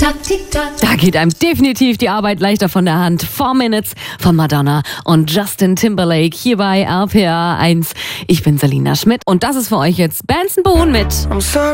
Da geht einem definitiv die Arbeit leichter von der Hand. 4 Minutes von Madonna und Justin Timberlake hier bei RPA 1. Ich bin Selina Schmidt und das ist für euch jetzt Benson Boone mit